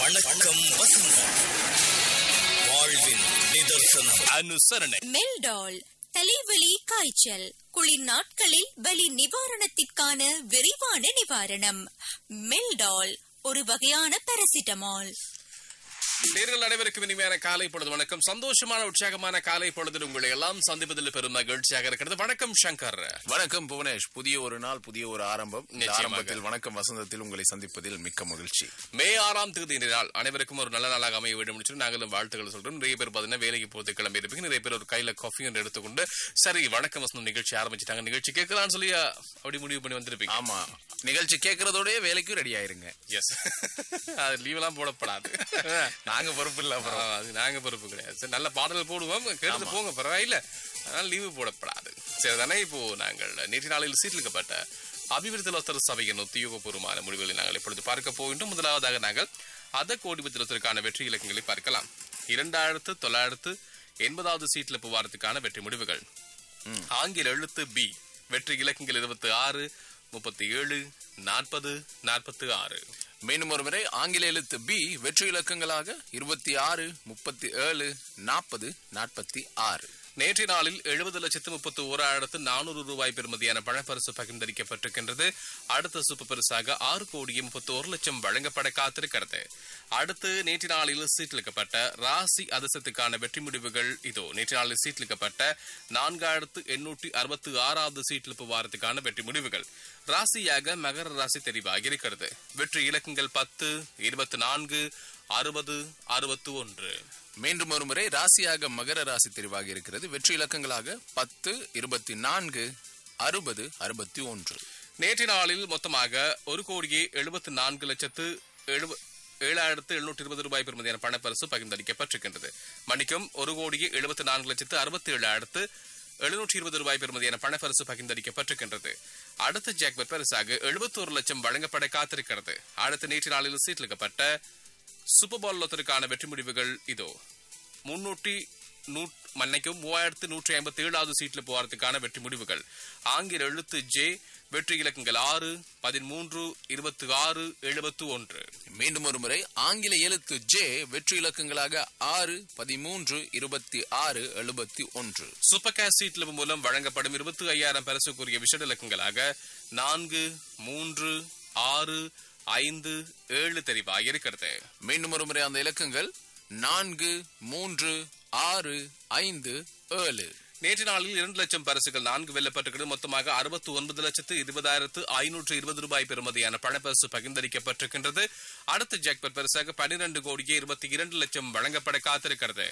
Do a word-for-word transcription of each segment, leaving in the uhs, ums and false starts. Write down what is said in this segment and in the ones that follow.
வணக்கம் வசந்தம். வாழ்வின் நிதர்சனம். அனுசரணை. மெல்டால் தலைவலி காய்ச்சல் குளிர் நாட்களில் வலி நிவாரணத்திற்கான விரைவான நிவாரணம். மெல்டால் ஒரு வகையான பாராசிட்டமால். நேர்கள் அனைவருக்கும் இனிமையான காலை பொழுது வணக்கம். சந்தோஷமான உற்சாகமான காலை பொழுது உங்களை எல்லாம் சந்திப்பதில் பெரும் மகிழ்ச்சியாக இருக்கிறது. வணக்கம் சங்கர். வணக்கம் புவனேஷ். புதிய ஒரு நாள், புதிய ஒரு ஆரம்பம். ஆரம்பத்தில் வணக்கம் வசந்தத்தில் உங்களை சந்திப்பதில் மிக்க மகிழ்ச்சி. மே ஆறாம் தேதி நாள் அனைவருக்கும் ஒரு நல்ல நாளாக அமைய வேண்டும் என்று நாங்களும் வாழ்த்துக்கள் சொல்றோம். நிறைய பேர் பாத்தீங்கன்னா வேலைக்கு போது கிளம்பி இருப்பீங்க. நிறைய பேர் ஒரு கையில காஃபி ஒன்று எடுத்துக்கொண்டு சரி வணக்கம் வசந்தம் நிகழ்ச்சி ஆரம்பிச்சுட்டாங்க, நிகழ்ச்சி கேட்கலாம்னு சொல்லி அப்படி முடிவு பண்ணி வந்திருப்பீங்க. ஆமா, நிகழ்ச்சி கேட்கறதோடய வேலைக்கும் ரெடி ஆயிருங்க. எஸ், அது லீவ் எல்லாம் போடப்படாது. நாங்க பொறுப்பு இல்ல, அது நாங்க பொறுப்பு கிடையாது. சரி, நல்ல பாடல் போடுவோம், கேட்டு போங்க, பரவாயில்ல. அதனால லீவு போடப்படாது. சரி தானே. இப்போ நாங்கள் நேற்று நாளில் சீர்லிக்கப்பட்ட அபிவிருத்தி லோத்தர் சபையின் உத்தியோகபூர்வமான முடிவுகளை நாங்கள் இப்பொழுது பார்க்க போகின்றோம். முதலாவதாக நாங்கள் அத கோடிபத்திரத்திற்கான வெற்றி இலக்கங்களை பார்க்கலாம். இரண்டாயிரத்து தொள்ளாயிரத்து எண்பதாவது சீட்ல புவாரத்துக்கான வெற்றி முடிவுகள். ஆங்கில எழுத்து பி வெற்றி இலக்கங்கள் இருபத்தி ஆறு, முப்பத்தி ஏழு, நாற்பது, நாற்பத்தி ஆறு. மீண்டும் ஒரு முறை ஆங்கில எழுத்து பி வெற்றி இலக்கங்களாக இருபத்தி ஆறு, முப்பத்தி ஏழு, நாற்பது, நாற்பத்தி ஆறு. நேற்றைய நாளில் எழுபது லட்சத்து முப்பத்தி ஓராயிரத்து நானூறு ரூபாய் பெறுமதியான பணப்பரிசு பகிர்ந்தளிக்கப்பட்டிருக்கின்றது. அடுத்த சூப்பர் பரிசாக ஆறு கோடியே முப்பத்தி ஒரு லட்சம் வழங்கப்பட காத்திருக்கிறது. அடுத்து நேற்று நாளில் சீட்டிலிக்கப்பட்ட ராசி அதிர்ஷ்டத்துக்கான வெற்றி முடிவுகள் இதோ. நேற்று நாளில் சீட்டிலிக்கப்பட்ட நான்காயிரத்து எண்ணூற்றி அறுபத்தி ஆறாவது சீட்டிலிப்பு வாரத்துக்கான வெற்றி முடிவுகள். ராசியாக மகர ராசி தெரிவாகி இருக்கிறது. வெற்றி இலக்கங்கள் பத்து, இருபத்தி நான்கு, அறுபது, அறுபத்தி ஒன்று. மீண்டும் ஒரு முறை ராசியாக மகர ராசி தெரிவாகி இருக்கிறது. வெற்றி இலக்கங்களாக பத்து, இருபத்தி நான்கு, அறுபது, அறுபத்தி ஒன்று. நேற்று நாளில் மொத்தமாக ஒரு கோடியே எழுபத்தி நான்கு லட்சத்து ஏழாயிரத்து எழுநூற்றி இருபது ரூபாய் பெறுமதியான பணப்பரிசு பகிர்ந்தளிக்கப்பட்டிருக்கின்றது. மணிக்கும் ஒரு கோடியே எழுபத்தி நான்கு லட்சத்து அறுபத்தி ஏழாயிரத்து எழுநூற்றி இருபது ரூபாய் பெறுமதியான பணப்பரிசு பகிர்ந்தளிக்கப்பட்டிருக்கின்றது. அடுத்த ஜாக்பட் பரிசாக எழுபத்தி ஒரு லட்சம் வழங்கப்பட காத்திருக்கிறது. அடுத்த நேற்று நாளில் சீட்டிலிக்கப்பட்ட சூப்பர் பால் லோத்தருக்கான வெற்றி முடிவுகள் இதோ. முன்னூற்றி மன்னைக்கும் மூவாயிரத்து நூற்றி ஐம்பத்தி ஏழாவது சீட்ல போறதுக்கான வெற்றி முடிவுகள். ஆங்கில எழுத்து ஜே வெற்றி இலக்கங்கள் ஆறு, பதிமூன்று, இருபத்தி ஆறு, எழுபத்தி ஒன்று. மீண்டும் ஒரு முறை ஆங்கில எழுத்து ஜே வெற்றி இலக்கங்களாக ஆறு, பதிமூன்று, இருபத்தி ஆறு, எழுபத்தி ஒன்று. சூப்பர் கேஷ் சீட்ல மூலம் வழங்கப்படும் இருபத்தி ஐயாயிரம் பரிசுக்குரிய விஷட இலக்கங்களாக நான்கு, மூன்று, ஆறு, ஐந்து, ஏழு தெரிவாக இருக்கிறது. மீண்டும் ஒரு முறை அந்த இலக்கங்கள் நான்கு, மூன்று, ஆறு, ஐந்து, ஏழு. நேற்று நாளில் இரண்டு லட்சம் பரிசுகள் நான்கு வெல்லப்பட்டிருக்கிறது. மொத்தமாக அறுபத்தி ஒன்பது லட்சத்து இருபதாயிரத்து ஐநூற்று இருபது ரூபாய் பெறுமதியான பணப்பரிசு பகிர்ந்தளிக்கப்பட்டிருக்கின்றது. அடுத்த ஜாக்பட் பரிசாக பனிரெண்டு கோடியே இருபத்தி இரண்டு லட்சம் வழங்கப்பட காத்திருக்கிறது.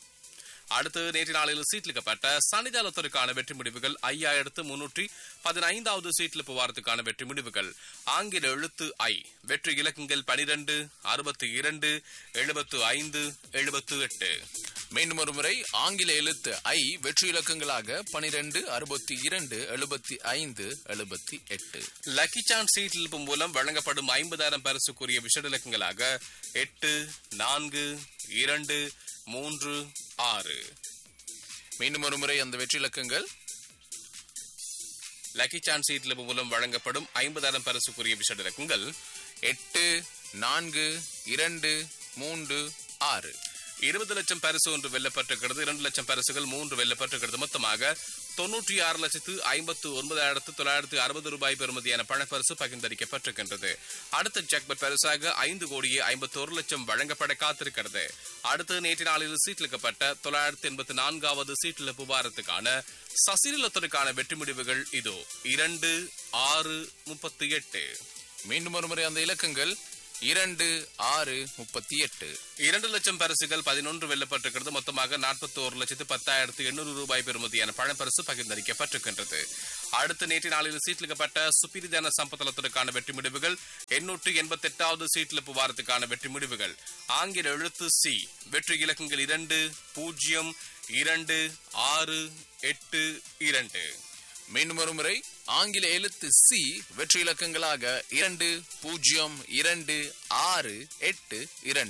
அடுத்து நேற்று நாளில் சீட்லிக்கப்பட்ட சனிதாலத்திற்கான வெற்றி முடிவுகள் ஐயாயிரத்து முன்னூற்றி பதினைந்தாவது சீட்ல புவாரத்துக்கான வெற்றி முடிவுகள். ஆங்கில எழுத்து ஐ வெற்றி இலக்கங்கள் பனிரெண்டு, அறுபத்தி இரண்டு, எழுபத்து ஐந்து, எழுபத்து எட்டு. மீண்டும் ஒரு முறை ஆங்கில எழுத்து ஐ வெற்றி இலக்கங்களாக பனிரெண்டு, அறுபத்தி இரண்டு, எழுபத்தி ஐந்து, எழுபத்தி எட்டு. லக்கி சான்ஸ் சீட்லிப்பு மூலம் வழங்கப்படும் ஐம்பதாயிரம் பரிசுக்குரிய விஷட இலக்கங்களாக எட்டு, நான்கு, இரண்டு, மூன்று, ஆறு. மீண்டும் ஒரு முறை அந்த வெற்றி இலக்கங்கள் லக்கி சான்ஸ் சீட்ல மூலம் வழங்கப்படும் ஐம்பதாயிரம் பரிசுக்குரிய விஷட இலக்கங்கள் எட்டு, நான்கு, இரண்டு, மூன்று, ஆறு. இருபது லட்சம் பரிசு ஒன்று வெல்லப்பட்டிருக்கிறது. இரண்டு லட்சம் பரிசுகள் மூன்று வெல்லப்பட்டிருக்கிறது. மொத்தமாக தொன்னூற்றி ஆறு லட்சத்து ஐம்பத்து ஒன்பதாயிரத்து தொள்ளாயிரத்து அறுபது ரூபாய் பெறுமதியான பணப்பரிசு பகிர்ந்தளிக்கப்பட்டிருக்கின்றது. அடுத்த ஜாக்பட் பரிசாக ஐந்து கோடியே ஐம்பத்தி ஒரு லட்சம் வழங்கப்பட காத்திருக்கிறது. அடுத்து நேற்று நாளில் சீட்டிலிக்கப்பட்ட தொள்ளாயிரத்து எண்பத்தி நான்காவது சீட்டில் புபாரத்துக்கான சசிலத்திற்கான வெற்றி முடிவுகள் இதோ. இரண்டு, ஆறு, முப்பத்தி எட்டு. மீண்டும் ஒரு முறை அந்த இலக்கங்கள் இரண்டு, ஆறு, முப்பத்தி எட்டு. இரண்டு லட்சம் பரிசுகள் பதினொன்று வெல்லப்பட்டிருக்கிறது. மொத்தமாக நாற்பத்தி ஒரு லட்சத்து பத்தாயிரத்து எண்ணூறு ரூபாய் பெறுமதியான பணப்பரிசு பகிர்ந்தளிக்கப்பட்டிருக்கின்றது. அடுத்த நேற்று நாளில் சீட்டிலிக்கப்பட்ட சுப்பிரிதான சம்பத்தலத்திற்கான வெற்றி முடிவுகள் எண்ணூற்று எண்பத்தி எட்டாவது சீட்டில் புவாரத்துக்கான வெற்றி முடிவுகள். ஆங்கில எழுத்து சி வெற்றி இலக்கங்கள் இரண்டு, பூஜ்ஜியம், இரண்டு, ஆறு, எட்டு, இரண்டு. மீண்டும் ஒரு முறை ஆங்கில எழுத்து சி வெற்றி இலக்கங்களாக இரண்டு, பூஜ்ஜியம், இரண்டு, ஆறு, எட்டு, இரண்டு.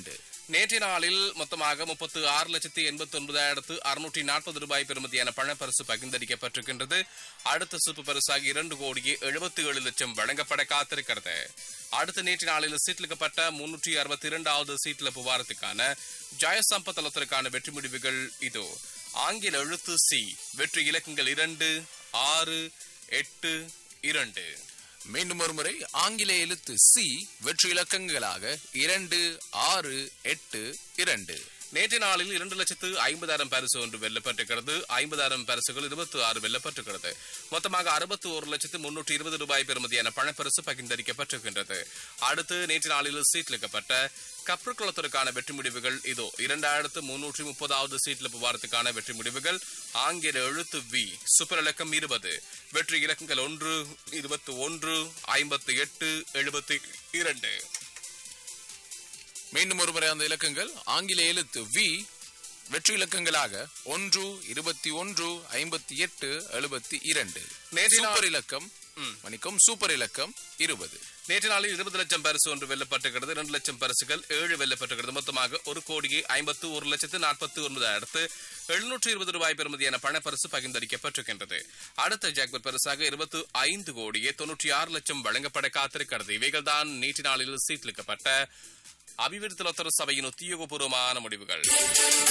நேற்றைய நாளில் மொத்தமாக முப்பத்து ஆறு லட்சத்தி எண்பத்தி ஒன்பதாயிரத்து அறுநூற்றி நாற்பது ரூபாய் பெறுமதியான பணப்பரிசு பகிர்ந்தளிக்கப்பட்டிருக்கின்றது. அடுத்த சிறப்பு பரிசாக இரண்டு கோடியே எழுபத்தி ஏழு லட்சம் வழங்கப்பட காத்திருக்கிறது. அடுத்த நேற்று நாளில் சீட்லிக்கப்பட்ட முன்னூற்றி அறுபத்தி இரண்டாவது சீட்ல வாரத்துக்கான ஜெயசம்பத் தளத்திற்கான வெற்றி முடிவுகள் இதோ. ஆங்கில எழுத்து சி, வெற்றி இலக்கங்கள் இரண்டு, ஆறு, எட்டு, இரண்டு. மீண்டும் ஒரு முறை ஆங்கில எழுத்து சி, வெற்றி இலக்கங்களாக இரண்டு, ஆறு, எட்டு, இரண்டு. நேற்று நாளில் இரண்டு லட்சத்து ஐம்பதாயிரம் பரிசு ஒன்று வெல்லப்பட்டிருக்கிறது. ஐம்பதாயிரம் பரிசுகள் இருபத்தி ஆறு வெல்லப்பட்டிருக்கிறது. மொத்தமாக அறுபத்தி ஒரு லட்சத்து முன்னூற்றி இருபது ரூபாய் பெறுமதியான பணப்பரிசு பகிர்ந்தளிக்கப்பட்டிருக்கின்றது. அடுத்து நேற்று நாளில் சீட்லிக்கப்பட்ட கப்ருக்குளத்திற்கான வெற்றி முடிவுகள் இதோ. இரண்டாயிரத்து முன்னூற்றி முப்பதாவது சீட்ல வாரத்துக்கான வெற்றி முடிவுகள். ஆங்கில எழுத்து வி, சூப்பர் இலக்கம் இருபது, வெற்றி இலக்கங்கள் ஒன்று, இருபத்தி ஒன்று, ஐம்பத்தி எட்டு, எழுபத்தி இரண்டு. மீண்டும் ஒருமுறை அந்த இலக்கங்கள் ஆங்கில எழுத்து வி, வெற்றி இலக்கங்களாக ஒன்று, இருபத்தி ஒன்று, ஐம்பத்தி எட்டு, எழுபத்தி இரண்டு. சூப்பர் இலக்கம் மணிக்கும் சூப்பர் இலக்கம் இருபது. நேற்று நாளில் இருபது லட்சம் பரிசு ஒன்று வெல்லப்பட்டிருக்கிறது. இரண்டு லட்சம் பரிசுகள் ஏழு வெல்லப்பட்டிருக்கிறது. மொத்தமாக ஒரு கோடியே ஐம்பத்து ஒரு லட்சத்து நாற்பத்தி ஒன்பதாயிரத்து எழுநூற்றி இருபது ரூபாய் பெறுமதியான பணப்பரிசு பகிர்ந்தளிக்கப்பட்டிருக்கின்றது. அடுத்த ஜாக்பர் பரிசாக இருபத்தி ஐந்து கோடியே தொன்னூற்றி ஆறு லட்சம் வழங்கப்பட காத்திருக்கிறது. இவைகள் தான் நேற்று நாளில் சீட்லிக்கப்பட்ட அபிவிருத்தி லொத்தர சபையின் உத்தியோகபூர்வமான முடிவுகள்.